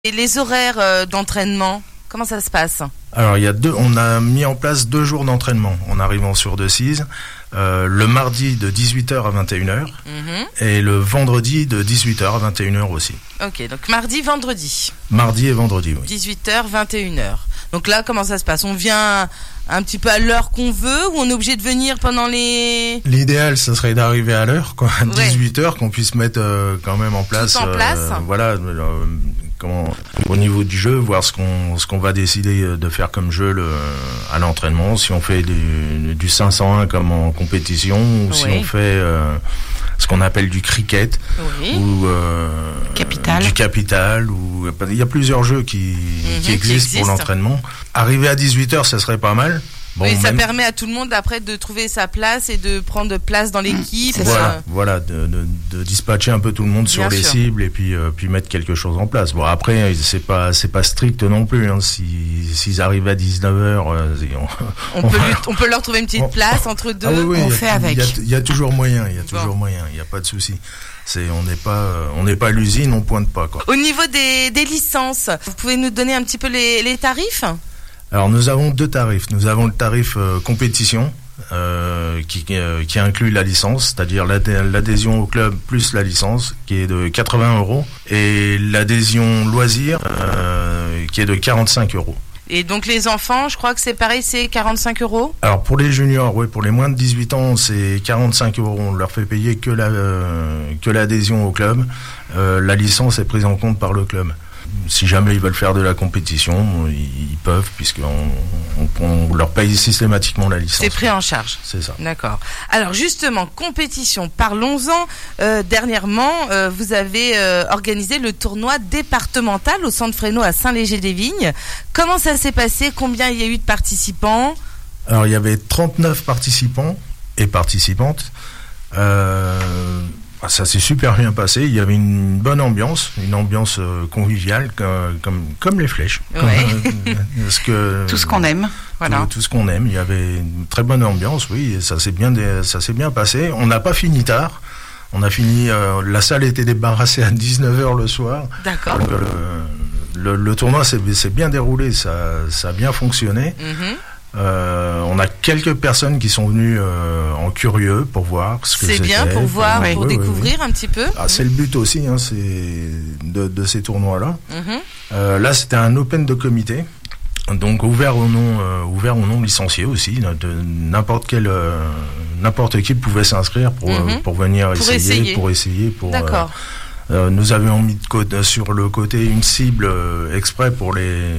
Et les horaires d'entraînement, comment ça se passe ? Alors on a mis en place 2 jours d'entraînement en arrivant sur Decize. Le mardi de 18h à 21h et le vendredi de 18h à 21h aussi. Ok, donc mardi, vendredi. Mardi et vendredi, oui. 18h, 21h. Donc là, comment ça se passe ? On vient un petit peu à l'heure qu'on veut ou on est obligé de venir pendant les... L'idéal, ça serait d'arriver à l'heure, quoi, à 18h, qu'on puisse mettre quand même en place... Tout en place voilà, au niveau du jeu, voir ce qu'on va décider de faire comme jeu à l'entraînement, si on fait du 501 comme en compétition, ou si on fait ce qu'on appelle du cricket, ou du capital, ou il y a plusieurs jeux qui existent pour l'entraînement. Arriver à 18h, ça serait pas mal. Bon, oui, ça permet à tout le monde après de trouver sa place et de prendre place dans l'équipe. Voilà, de dispatcher un peu tout le monde sur les cibles et puis mettre quelque chose en place. Bon, après, c'est pas strict non plus. Hein. S'ils arrivent à 19h, on peut leur trouver une petite place entre deux. Ah oui, on fait avec. Il y a toujours moyen. Il n'y a pas de souci. On n'est pas à l'usine, on pointe pas, quoi. Au niveau des licences, vous pouvez nous donner un petit peu les tarifs ? Alors nous avons 2 tarifs. Nous avons le tarif compétition qui inclut la licence, c'est-à-dire l'adhésion au club plus la licence qui est de 80 €, et l'adhésion loisir qui est de 45 €. Et donc les enfants, je crois que c'est pareil, c'est 45 €. Alors pour les juniors, oui, pour les moins de 18 ans, c'est 45 €. On leur fait payer que l'adhésion au club. La licence est prise en compte par le club. Si jamais ils veulent faire de la compétition, ils peuvent, puisqu'on leur paye systématiquement la licence. C'est pris en charge. C'est ça. D'accord. Alors justement, compétition, parlons-en. Dernièrement, vous avez organisé le tournoi départemental au Centre Fresno à Saint-Léger-des-Vignes. Comment ça s'est passé ? Combien il y a eu de participants ? Alors il y avait 39 participants et participantes. Ça s'est super bien passé. Il y avait une bonne ambiance, conviviale, comme les flèches. Tout ce qu'on aime. Voilà. Tout ce qu'on aime. Il y avait une très bonne ambiance, oui. Et ça s'est bien passé. On n'a pas fini tard. On a fini. La salle était débarrassée à 19h le soir. D'accord. Donc, le tournoi s'est bien déroulé. Ça a bien fonctionné. On a quelques personnes qui sont venues en curieux pour voir ce que c'était. C'est bien pour voir, pour découvrir un petit peu. C'est le but aussi, hein, de ces tournois-là. Là, c'était un open de comité, donc ouvert aux non licenciés aussi. N'importe qui pouvait s'inscrire pour venir essayer. D'accord. Nous avions mis sur le côté une cible exprès pour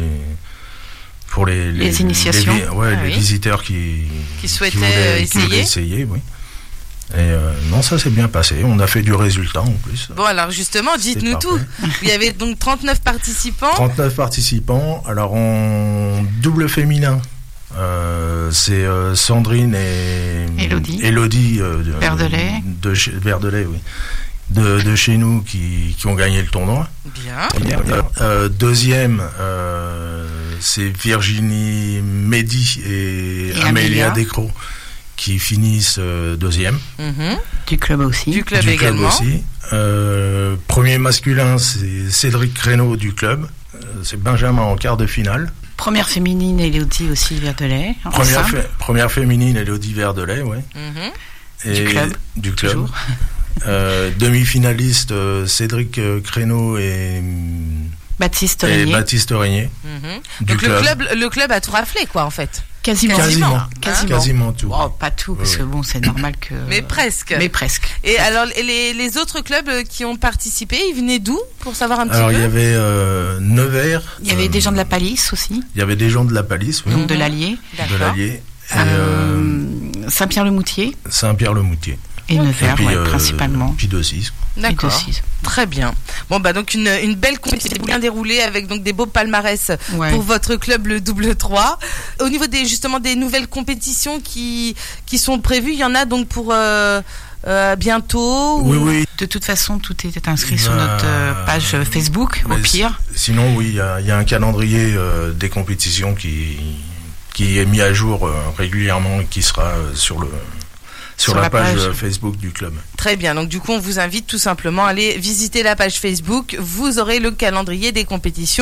les initiations, les visiteurs qui souhaitaient essayer, oui. Et non, ça s'est bien passé. On a fait du résultat en plus. Bon, alors justement, dites-nous tout. Il y avait donc 39 participants. 39 participants. Alors en double féminin, c'est Sandrine et Élodie Verdelet. de Verdelet, oui. De chez nous qui ont gagné le tournoi. Bien. Deuxième, c'est Virginie Mehdi et Amélia Descros qui finissent deuxième. Du club aussi. Du club également. Premier masculin, c'est Cédric Créneau du club. C'est Benjamin en quart de finale. Première féminine, Élodie aussi Verdelet. Première féminine, Élodie Verdelet, oui. Du club. Demi-finaliste, Cédric Créneau et Baptiste Régnier. Donc le club a tout raflé, quoi, en fait. Quasiment tout. Oh, pas tout, parce que bon, c'est normal que... Mais presque. Et alors, les autres clubs qui ont participé, ils venaient d'où, pour savoir un petit peu ? Alors, il y avait Nevers. Il y avait des gens de la Palisse aussi. Il y avait des gens de la Palisse, oui. Donc de l'Allier. Saint-Pierre-le-Moutier. Et Nevers, principalement. Puis de6. D'accord. Très bien. Bon, donc une belle compétition bien déroulée avec donc des beaux palmarès pour votre club, le double 3. Au niveau des nouvelles compétitions qui sont prévues, il y en a donc pour bientôt. Oui. De toute façon, tout est inscrit sur notre page Facebook, au pire. Sinon, oui, il y a un calendrier des compétitions qui est mis à jour régulièrement et qui sera sur Sur la page Facebook du club. Très bien. Donc du coup, on vous invite tout simplement à aller visiter la page Facebook. Vous aurez le calendrier des compétitions.